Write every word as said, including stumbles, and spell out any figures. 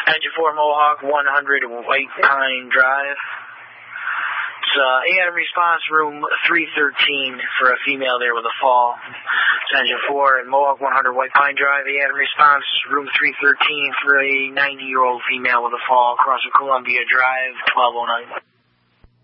Engine four Mohawk, one hundred White Pine Drive. It's uh, A Adam response, room three thirteen for a female there with a fall. It's Engine four and Mohawk, one hundred White Pine Drive. A Adam response, room three thirteen for a ninety-year-old female with a fall across a Columbia Drive, twelve oh nine.